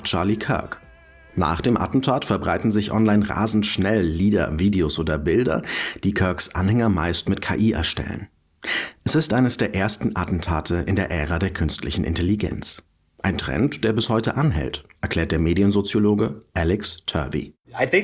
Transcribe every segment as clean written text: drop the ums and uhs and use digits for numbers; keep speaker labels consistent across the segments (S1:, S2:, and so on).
S1: Charlie Kirk. Nach dem Attentat verbreiten sich online rasend schnell Lieder, Videos oder Bilder, die Kirks Anhänger meist mit KI erstellen. Es ist eines der ersten Attentate in der Ära der künstlichen Intelligenz. Ein Trend, der bis heute anhält, erklärt der Mediensoziologe Alex Turvey.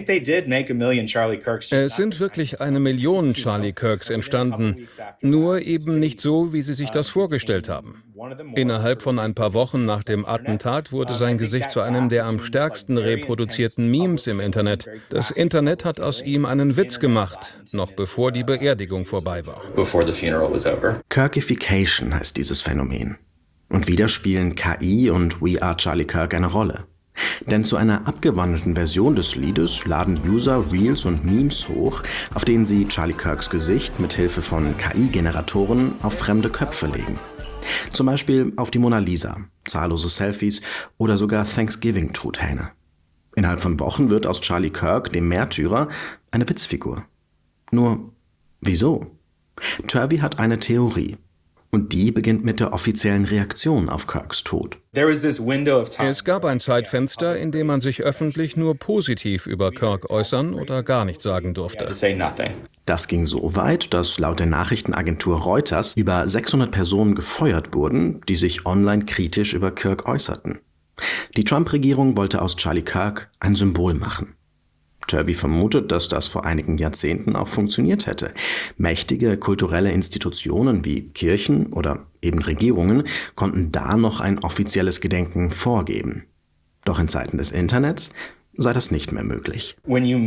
S2: Es sind wirklich 1 Million Charlie Kirks entstanden, nur eben nicht so, wie sie sich das vorgestellt haben. Innerhalb von ein paar Wochen nach dem Attentat wurde sein Gesicht zu einem der am stärksten reproduzierten Memes im Internet. Das Internet hat aus ihm einen Witz gemacht, noch bevor die Beerdigung vorbei war.
S1: Kirkification heißt dieses Phänomen. Und wieder spielen KI und We Are Charlie Kirk eine Rolle. Denn zu einer abgewandelten Version des Liedes laden User Reels und Memes hoch, auf denen sie Charlie Kirks Gesicht mit Hilfe von KI-Generatoren auf fremde Köpfe legen. Zum Beispiel auf die Mona Lisa, zahllose Selfies oder sogar Thanksgiving-Truthähne. Innerhalb von Wochen wird aus Charlie Kirk, dem Märtyrer, eine Witzfigur. Nur, wieso? Turvey hat eine Theorie. Und die beginnt mit der offiziellen Reaktion auf Kirks Tod.
S2: Es gab ein Zeitfenster, in dem man sich öffentlich nur positiv über Kirk äußern oder gar nichts sagen durfte.
S1: Das ging so weit, dass laut der Nachrichtenagentur Reuters über 600 Personen gefeuert wurden, die sich online kritisch über Kirk äußerten. Die Trump-Regierung wollte aus Charlie Kirk ein Symbol machen. Turvey vermutet, dass das vor einigen Jahrzehnten auch funktioniert hätte. Mächtige kulturelle Institutionen wie Kirchen oder eben Regierungen konnten da noch ein offizielles Gedenken vorgeben. Doch in Zeiten des Internets sei das nicht mehr möglich.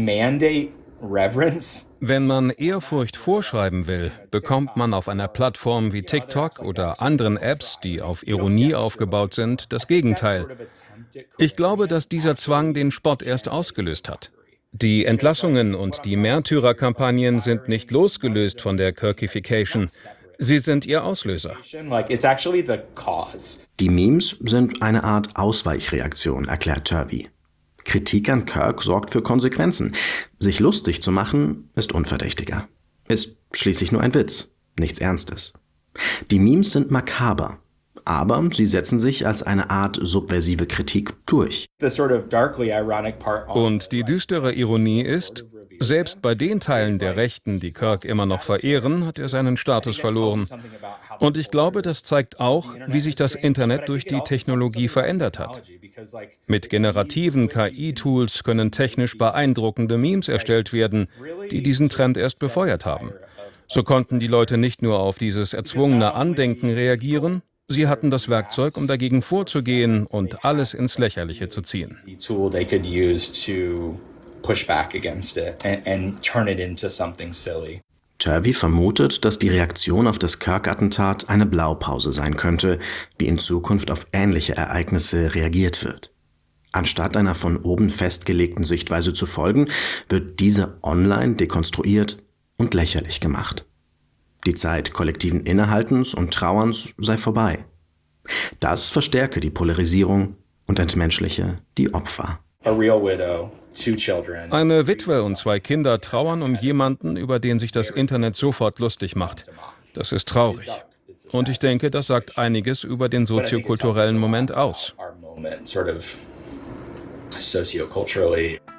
S2: Wenn man Ehrfurcht vorschreiben will, bekommt man auf einer Plattform wie TikTok oder anderen Apps, die auf Ironie aufgebaut sind, das Gegenteil. Ich glaube, dass dieser Zwang den Spott erst ausgelöst hat. Die Entlassungen und die Märtyrerkampagnen sind nicht losgelöst von der Kirkification. Sie sind ihr Auslöser.
S1: Die Memes sind eine Art Ausweichreaktion, erklärt Turvey. Kritik an Kirk sorgt für Konsequenzen. Sich lustig zu machen, ist unverdächtiger. Ist schließlich nur ein Witz, nichts Ernstes. Die Memes sind makaber. Aber sie setzen sich als eine Art subversive Kritik durch.
S2: Und die düstere Ironie ist, selbst bei den Teilen der Rechten, die Kirk immer noch verehren, hat er seinen Status verloren. Und ich glaube, das zeigt auch, wie sich das Internet durch die Technologie verändert hat. Mit generativen KI-Tools können technisch beeindruckende Memes erstellt werden, die diesen Trend erst befeuert haben. So konnten die Leute nicht nur auf dieses erzwungene Andenken reagieren, sie hatten das Werkzeug, um dagegen vorzugehen und alles ins Lächerliche zu ziehen.
S1: Turvey vermutet, dass die Reaktion auf das Kirk-Attentat eine Blaupause sein könnte, wie in Zukunft auf ähnliche Ereignisse reagiert wird. Anstatt einer von oben festgelegten Sichtweise zu folgen, wird diese online dekonstruiert und lächerlich gemacht. Die Zeit kollektiven Innehaltens und Trauerns sei vorbei. Das verstärke die Polarisierung und entmenschliche die Opfer.
S2: Eine Witwe und 2 Kinder trauern um jemanden, über den sich das Internet sofort lustig macht. Das ist traurig. Und ich denke, das sagt einiges über den soziokulturellen Moment aus.